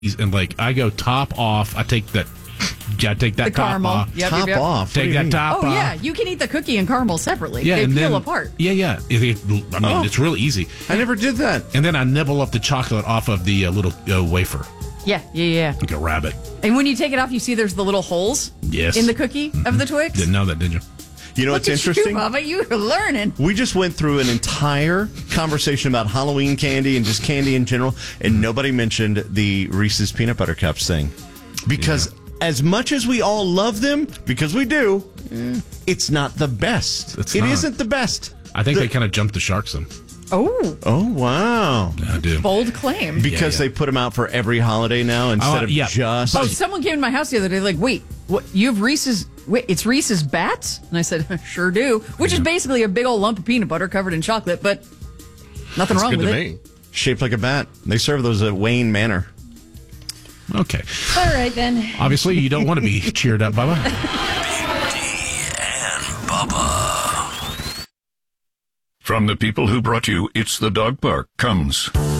and like I go top off. I take that The top caramel. off. Yep. off. Take that top Oh, off. yeah. You can eat the cookie and caramel separately. Yeah, They and peel then, apart. Yeah. It's real easy. I never did that. And then I nibble up the chocolate off of the little wafer, Yeah. like a rabbit. And when you take it off, you see there's the little holes Yes. in the cookie of the Twix. Didn't know that, did you? You know Look what's at interesting? you, Mama. You're learning. We just went through an entire conversation about Halloween candy and just candy in general, and nobody mentioned the Reese's Peanut Butter Cups thing. Because as much as we all love them, because we do, it's not the best. It's It not. isn't the best. I think they kind of jumped the sharks then. Oh, Oh, wow. I do. bold claim. Because they put them out for every holiday now instead of just... Oh, someone came to my house the other day like, wait, what? You have Reese's... Wait, it's Reese's Bats? And I said, sure do. Which is basically a big old lump of peanut butter covered in chocolate, but nothing wrong with it. Shaped like a bat. They serve those at Wayne Manor. Okay. All right, then. Obviously, you don't want to be cheered up, Bubba. and Bubba. From the people who brought you It's the Dog Park comes